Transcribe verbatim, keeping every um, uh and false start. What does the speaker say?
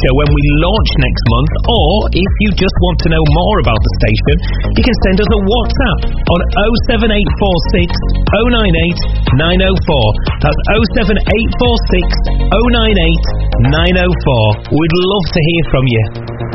show when we launch next month, or if you just want to know more about the station, you can send us a WhatsApp on oh seven eight four six, oh nine eight, nine oh four. That's oh seven eight four six, oh nine eight, nine oh four. We'd love to hear from you.